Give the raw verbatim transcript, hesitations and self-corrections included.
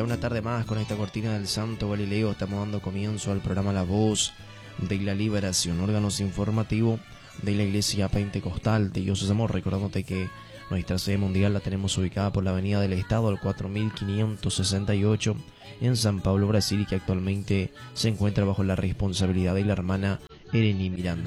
Ya una tarde más con esta cortina del Santo Galileo estamos dando comienzo al programa La Voz de la Liberación, órganos informativo de la Iglesia Pentecostal de Dios es Amor, recordándote que nuestra sede mundial la tenemos ubicada por la Avenida del Estado al cuatro mil quinientos sesenta y ocho en San Pablo, Brasil, y que actualmente se encuentra bajo la responsabilidad de la hermana Ereni Miranda.